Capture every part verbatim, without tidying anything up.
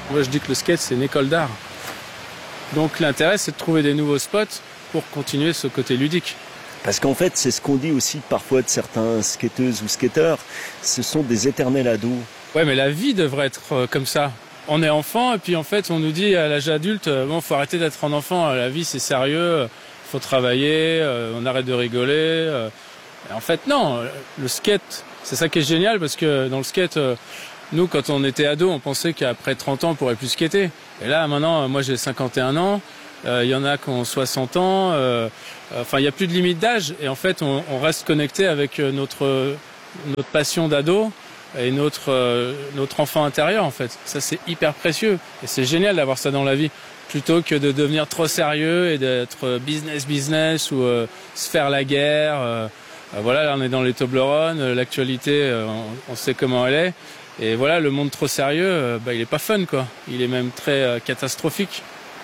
Moi, je dis que le skate, c'est une école d'art. Donc l'intérêt, c'est de trouver des nouveaux spots pour continuer ce côté ludique. Parce qu'en fait, c'est ce qu'on dit aussi parfois de certains skateuses ou skateurs, ce sont des éternels ados. Ouais, mais la vie devrait être comme ça. On est enfant et puis en fait, on nous dit à l'âge adulte, bon, faut arrêter d'être un enfant, la vie c'est sérieux, faut travailler, on arrête de rigoler. Et en fait, non, le skate, c'est ça qui est génial parce que dans le skate, nous, quand on était ado, on pensait qu'après trente ans, on pourrait plus skater. Et là, maintenant, moi j'ai cinquante et un ans. Il euh, y en a qui ont soixante ans, euh, enfin il n'y a plus de limite d'âge et en fait on, on reste connecté avec notre, notre passion d'ado et notre, euh, notre enfant intérieur en fait. Ça c'est hyper précieux et c'est génial d'avoir ça dans la vie plutôt que de devenir trop sérieux et d'être business business ou euh, se faire la guerre. Euh, voilà, là on est dans les Toblerones, l'actualité euh, on, on sait comment elle est et voilà, le monde trop sérieux, euh, bah, il est pas fun quoi, il est même très euh, catastrophique.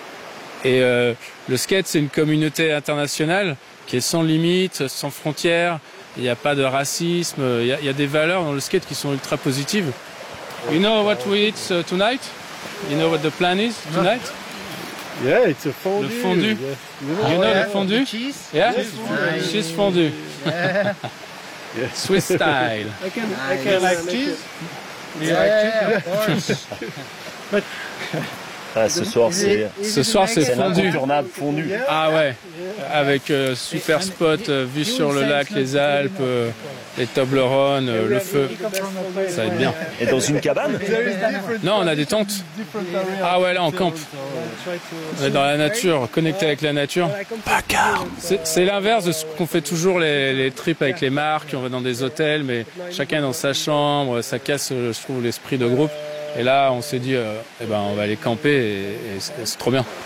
Et euh, le skate, c'est une communauté internationale qui est sans limite, sans frontières. Il n'y a pas de racisme. Il y a, il y a des valeurs dans le skate qui sont ultra positives. You know what we eat uh, tonight? You know what the plan is tonight? Yeah, it's a fondue. Le fondu. Yeah. You know, you know the fondue? Cheese? Yeah? Nice. Cheese fondue. Yeah. Swiss style. I can, Nice. I can like cheese. Do you Yeah, like yeah, cheese? of course. But Ah, ce soir, c'est Ce soir, c'est c'est fondu. l'incontournable fondu. Ah ouais, avec euh, super spot, euh, vue sur le lac, les Alpes, euh, les Toblerones, euh, le feu. Ça va être bien. Et dans une cabane? Non, on a des tentes. Ah ouais, là, on campe. On est dans la nature, connecté avec la nature. C'est c'est l'inverse de ce qu'on fait toujours les, les trips avec les marques. On va dans des hôtels, mais chacun dans sa chambre. Ça casse, je trouve, l'esprit de groupe. Et là, on s'est dit, euh, eh ben, on va aller camper et, et c'est, c'est trop bien.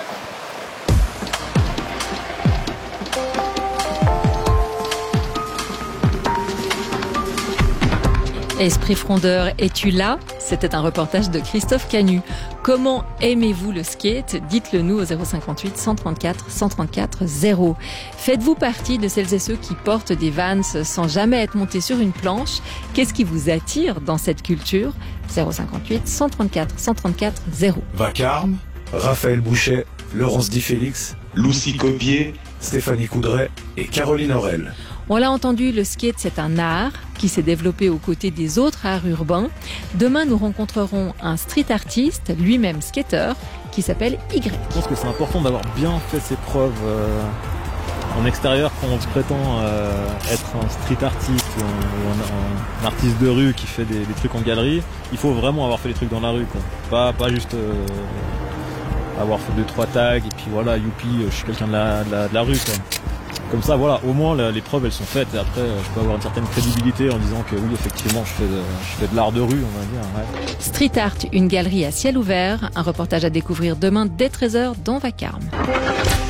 Esprit frondeur, es-tu là? C'était un reportage de Christophe Canu. Comment aimez-vous le skate? Dites-le nous au zéro cinquante-huit cent trente-quatre cent trente-quatre zéro. Faites-vous partie de celles et ceux qui portent des Vans sans jamais être montés sur une planche? Qu'est-ce qui vous attire dans cette culture? zéro cinquante-huit cent trente-quatre cent trente-quatre zéro. Vacarme, Raphaël Bouchet, Laurence Di Félix, Lucie Copier, Stéphanie Coudray et Caroline Aurel. On l'a entendu, le skate, c'est un art qui s'est développé aux côtés des autres arts urbains. Demain, nous rencontrerons un street artiste, lui-même skater, qui s'appelle Y. Je pense que c'est important d'avoir bien fait ses preuves euh, en extérieur quand on se prétend euh, être un street artiste ou un, ou un, un artiste de rue qui fait des, des trucs en galerie. Il faut vraiment avoir fait des trucs dans la rue, quoi. Pas, pas juste euh, avoir fait deux trois tags et puis voilà, youpi, je suis quelqu'un de la, de la, de la rue, quoi. Comme ça, voilà, au moins la, les preuves elles sont faites et après je peux avoir une certaine crédibilité en disant que oui, effectivement, je fais de, je fais de l'art de rue, on va dire. Ouais. Street Art, une galerie à ciel ouvert, un reportage à découvrir demain dès treize heures dans Vacarme.